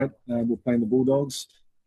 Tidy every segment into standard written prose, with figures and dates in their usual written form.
we're playing the Bulldogs.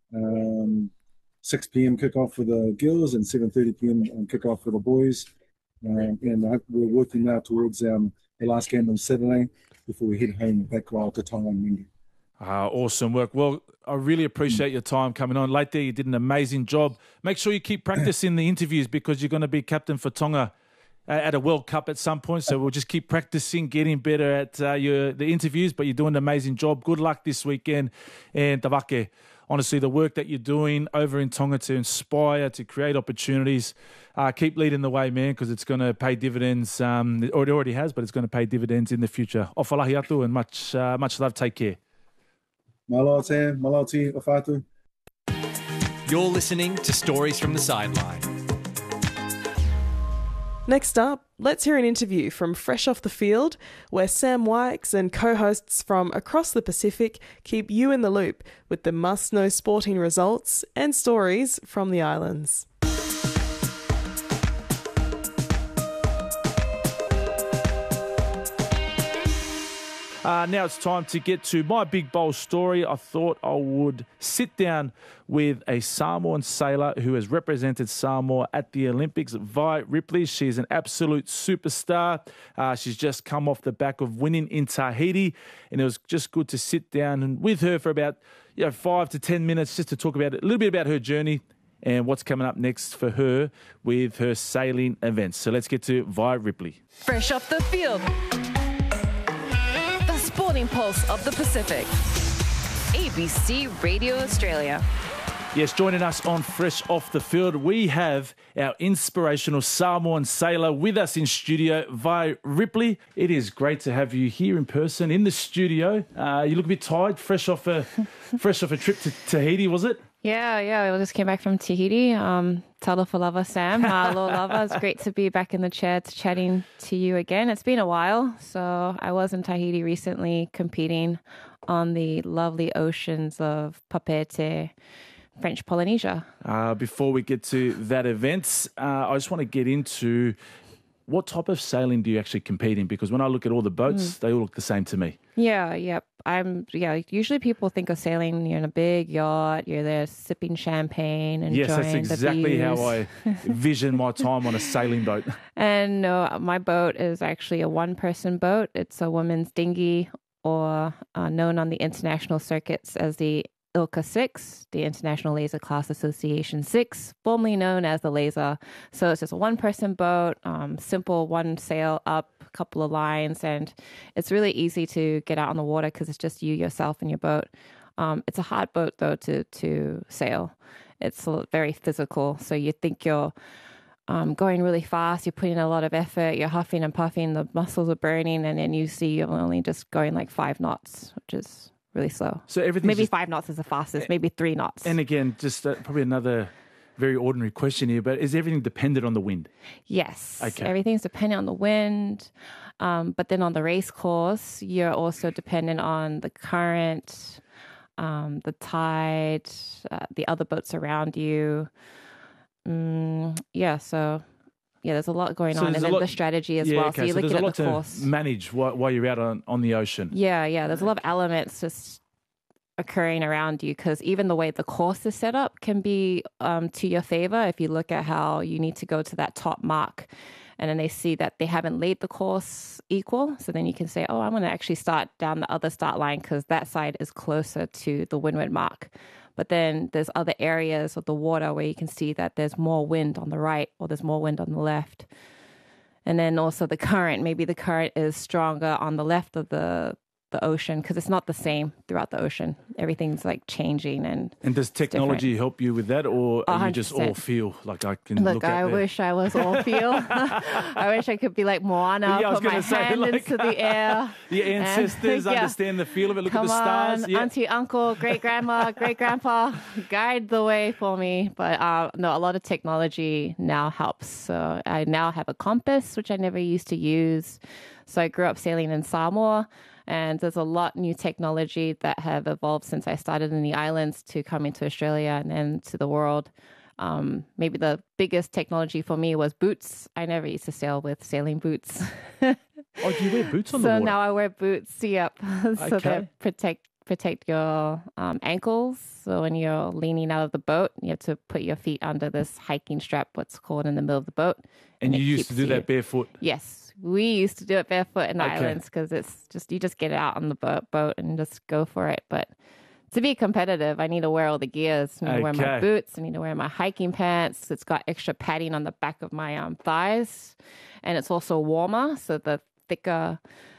6 p.m. kickoff for the girls and 7:30 p.m. Kickoff for the boys. And we're working now towards the last game on Saturday before we head home back to Thailand on Monday. Awesome work. Well, I really appreciate your time coming on. Late there, you did an amazing job. Make sure you keep practicing the interviews because you're going to be captain for Tonga at a World Cup at some point. So we'll just keep practicing, getting better at the interviews, but you're doing an amazing job. Good luck this weekend. And Tavake, honestly, the work that you're doing over in Tonga to inspire, to create opportunities, keep leading the way, man, because it's going to pay dividends. It already has, but it's going to pay dividends in the future. Ofalahi atu and much love. Take care. Malo Sam, malo ti, ofatu. You're listening to Stories from the Sideline. Next up, let's hear an interview from Fresh Off the Field, where Sam Wykes and co-hosts from across the Pacific keep you in the loop with the must-know sporting results and stories from the islands. Now it's time to get to my big bowl story. I thought I would sit down with a Samoan sailor who has represented Samoa at the Olympics, Vi Ripley. She's an absolute superstar. She's just come off the back of winning in Tahiti, and it was just good to sit down with her for about 5 to 10 minutes just to talk about a little bit about her journey and what's coming up next for her with her sailing events. So let's get to Vi Ripley. Fresh Off the Field. Sporting Pulse of the Pacific. ABC Radio Australia. Yes, joining us on Fresh Off the Field, we have our inspirational Samoan sailor with us in studio, Vi Ripley. It is great to have you here in person in the studio. You look a bit tired, fresh off a trip to Tahiti, was it? Yeah. We just came back from Tahiti. Talofa lava, Sam. Aloha lava. It's great to be back in the chair chatting to you again. It's been a while. So I was in Tahiti recently competing on the lovely oceans of Papeete, French Polynesia. Before we get to that event, I just want to get into what type of sailing do you actually compete in? Because when I look at all the boats, they all look the same to me. Yeah. Usually people think of sailing, you're in a big yacht, you're there sipping champagne and enjoying the views. Yes, that's exactly how I vision my time on a sailing boat. And no, my boat is actually a one-person boat. It's a woman's dinghy, or known on the international circuits as the ILCA 6, the International Laser Class Association 6, formerly known as the Laser. So it's just a one-person boat, simple one sail up, a couple of lines, and it's really easy to get out on the water because it's just you, yourself, and your boat. It's a hard boat, though, to sail. It's very physical, so you think you're going really fast, you're putting in a lot of effort, you're huffing and puffing, the muscles are burning, and then you see you're only just going like 5 knots, which is really slow. So everything maybe 5 knots is the fastest, maybe 3 knots. And again, just probably another very ordinary question here, but is everything dependent on the wind? Yes. Okay. Everything's dependent on the wind. But then on the race course, you're also dependent on the current, the tide, the other boats around you. There's a lot going on. And then the strategy as well. Okay. So you're looking at the course. To manage while you're out on the ocean. Yeah. There's a lot of elements just occurring around you, because even the way the course is set up can be to your favor. If you look at how you need to go to that top mark, and then they see that they haven't laid the course equal, so then you can say, I'm going to actually start down the other start line because that side is closer to the windward mark. But then there's other areas of the water where you can see that there's more wind on the right or there's more wind on the left. And then also the current, maybe the current is stronger on the left of the ocean, because it's not the same throughout the ocean. Everything's like changing. And does technology help you with that, or you just all feel like I can look at I wish I was all feel. I wish I could be like Moana, put my hand into the air. Your ancestors understand the feel of it, look at the stars. Yeah. Auntie, uncle, great-grandma, great-grandpa, guide the way for me. But no, a lot of technology now helps. So I now have a compass, which I never used to use. So I grew up sailing in Samoa, and there's a lot new technology that have evolved since I started in the islands to come into Australia and then to the world. Maybe the biggest technology for me was boots. I never used to sail with sailing boots. Oh, do you wear boots on the water? So now I wear boots, yep. So they protect your ankles. So when you're leaning out of the boat, you have to put your feet under this hiking strap, what's called, in the middle of the boat. And you it used to keeps do you- that barefoot? Yes, we used to do it barefoot in the Okay. islands because it's just, you just get out on the boat and just go for it. But to be competitive, I need to wear all the gears. I need to wear my Okay. boots. I need to wear my hiking pants. It's got extra padding on the back of my thighs. And it's also warmer, so the thicker